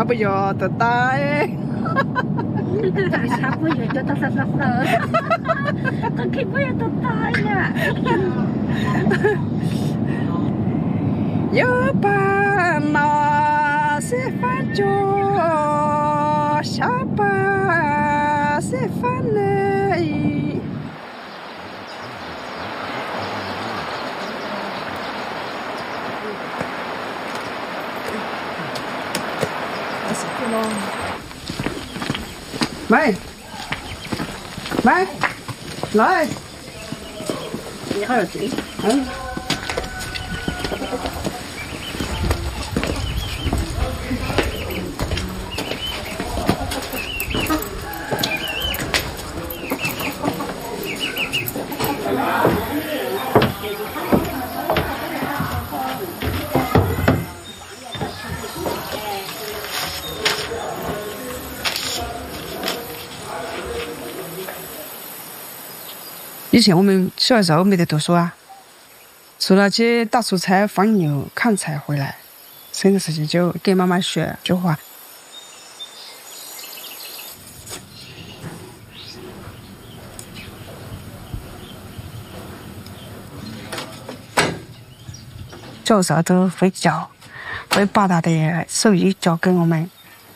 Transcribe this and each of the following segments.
不要的大哎。 Sabi mo yun, tatas na. Kaki mo yun, tatay na. Yo ba na se fa jo sha ba se fa nei. Mày Mày Lại Hindi ka roti. Ừ.以前我们小的时候没得读书啊，除了去打蔬菜、放牛、砍柴回来，剩的时间就给妈妈学句话。小时候都会教，会把他的手艺教给我们。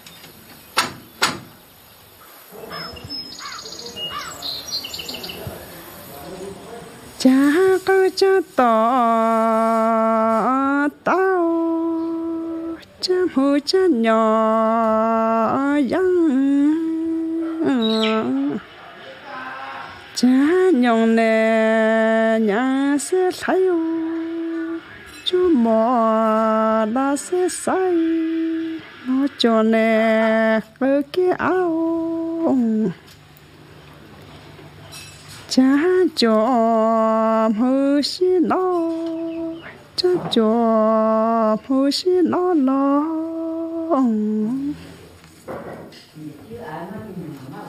家个家到到，家母家娘养，家娘呢娘是来哟，就莫那是谁，我叫呢个给熬。家家母是老，家家母是老老。